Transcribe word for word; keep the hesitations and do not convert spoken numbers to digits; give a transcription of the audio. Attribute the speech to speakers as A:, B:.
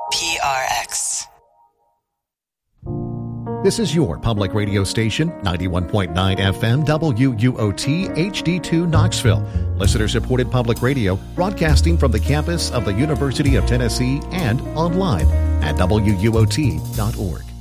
A: P R X.
B: This is your public radio station, ninety-one point nine F M W U O T H D two Knoxville. Listener-supported public radio broadcasting from the campus of the University of Tennessee and online at W U O T dot org.